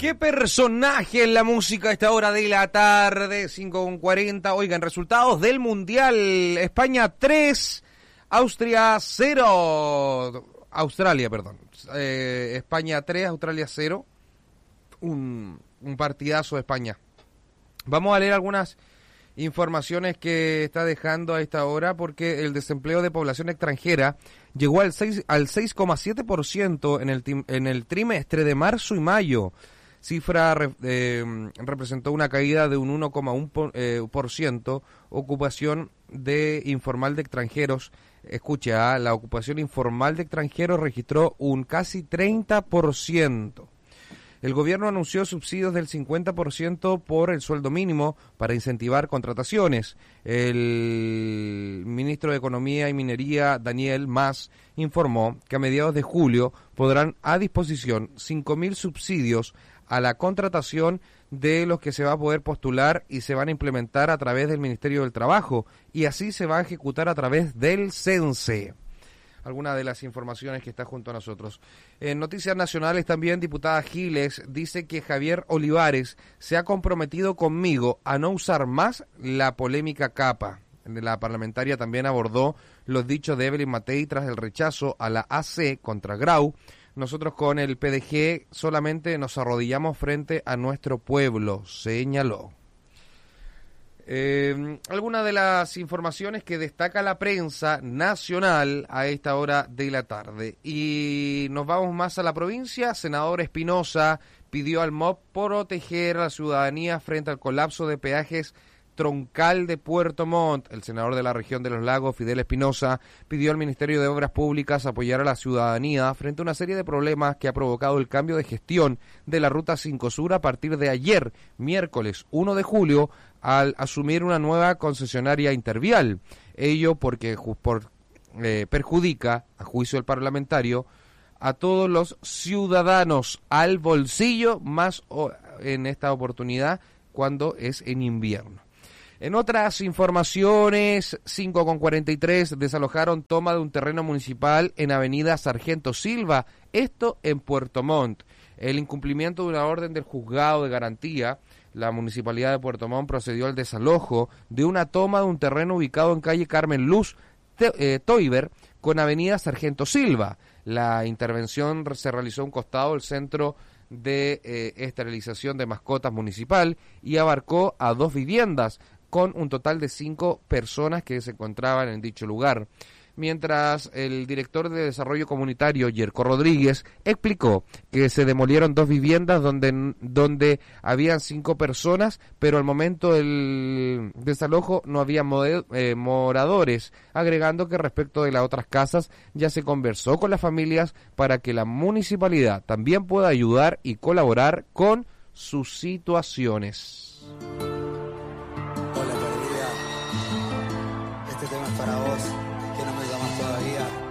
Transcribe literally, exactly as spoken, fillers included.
¿Qué personaje en la música a esta hora de la tarde? cinco con cuarenta. Oigan, resultados del Mundial. España tres, Austria cero. Australia, perdón. Eh, España tres, Australia cero. Un, un partidazo de España. Vamos a leer algunas informaciones que está dejando a esta hora, porque el desempleo de población extranjera llegó al seis al seis coma siete por ciento en el en el trimestre de marzo y mayo. Cifra eh, representó una caída de un uno coma uno por ciento. Ocupación de informal de extranjeros. Escucha, la ocupación informal de extranjeros registró un casi treinta por ciento. El gobierno anunció subsidios del cincuenta por ciento por el sueldo mínimo para incentivar contrataciones. El ministro de Economía y Minería, Daniel Mas, informó que a mediados de julio podrán a disposición cinco mil subsidios a la contratación, de los que se va a poder postular y se van a implementar a través del Ministerio del Trabajo, y así se va a ejecutar a través del CENSE. Alguna de las informaciones que está junto a nosotros. En noticias nacionales también, diputada Giles dice que Javier Olivares se ha comprometido conmigo a no usar más la polémica capa. La parlamentaria también abordó los dichos de Evelyn Matei tras el rechazo a la A C contra Grau. Nosotros con el P D G solamente nos arrodillamos frente a nuestro pueblo, señaló. Eh, algunas de las informaciones que destaca la prensa nacional a esta hora de la tarde. Y nos vamos más a la provincia. Senador Espinosa pidió al M O P proteger a la ciudadanía frente al colapso de peajes troncal de Puerto Montt. El senador de la región de los lagos, Fidel Espinosa, pidió al Ministerio de Obras Públicas apoyar a la ciudadanía frente a una serie de problemas que ha provocado el cambio de gestión de la Ruta cinco Sur a partir de ayer, miércoles uno de julio, al asumir una nueva concesionaria Intervial. Ello porque por, eh, perjudica, a juicio del parlamentario, a todos los ciudadanos, al bolsillo, más o, en esta oportunidad cuando es en invierno. En otras informaciones, cinco con cuarenta y tres, desalojaron toma de un terreno municipal en avenida Sargento Silva, esto en Puerto Montt. El incumplimiento de una orden del juzgado de garantía, la Municipalidad de Puerto Montt procedió al desalojo de una toma de un terreno ubicado en calle Carmen Luz eh, Toiber con avenida Sargento Silva. La intervención se realizó a un costado del centro de eh, esterilización de mascotas municipal y abarcó a dos viviendas, con un total de cinco personas que se encontraban en dicho lugar. Mientras el director de Desarrollo Comunitario, Yerko Rodríguez, explicó que se demolieron dos viviendas donde, donde habían cinco personas, pero al momento del desalojo no había mod, eh, moradores, agregando que respecto de las otras casas ya se conversó con las familias para que la municipalidad también pueda ayudar y colaborar con sus situaciones. Hola, perdida. Este tema es para vos, que no me llamas todavía.